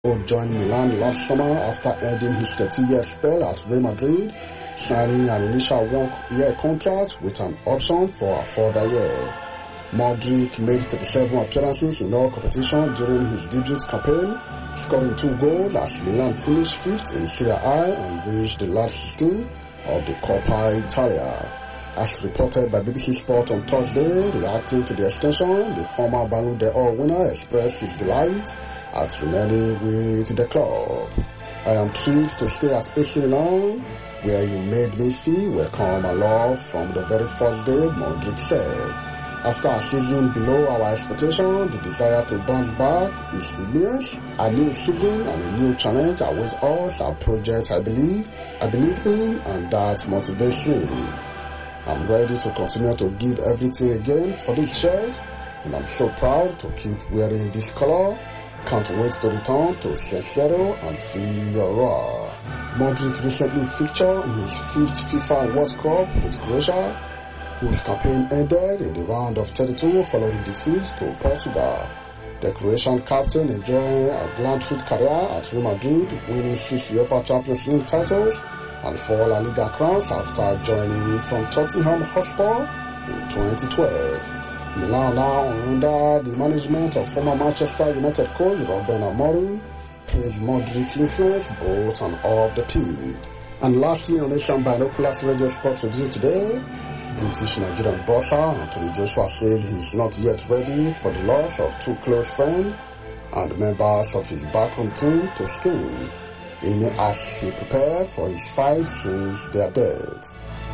who joined Milan last summer after ending his 30-year spell at Real Madrid, signing an initial one-year contract with an option for a further year. Modric made 37 appearances in all competitions during his debut campaign, scoring 2 goals as Milan finished 5th in Serie A and reached the last 16 of the Coppa Italia. As reported by BBC Sport on Thursday, reacting to the extension, the former Ballon d'Or winner expressed his delight at remaining with the club. "I am thrilled to stay at AC Milan, where you made me feel welcome and loved from the very first day," Modric said. "After a season below our expectation, the desire to bounce back is immense. A new season and a new challenge awaits us, a project I believe in, and that motivates me. I'm ready to continue to give everything again for this shirt, and I'm so proud to keep wearing this color. Can't wait to return to San Siro and feel raw." Modric recently featured in his 5th FIFA World Cup with Croatia, whose campaign ended in the round of 32 following defeat to Portugal. The Croatian captain enjoying a glamorous career at Real Madrid, winning 6 UEFA Champions League titles and 4 La Liga crowns after joining from Tottenham Hotspur in 2012. Milan, now under the management of former Manchester United coach Ruben Amorim, praised Modric's influence both and off the pitch. And lastly, on Asian Binoculars Radio Sport Review today, British Nigerian boxer Anthony Joshua says he is not yet ready for the loss of 2 close friends and members of his backroom team to Spain, even as he prepared for his fight since their death.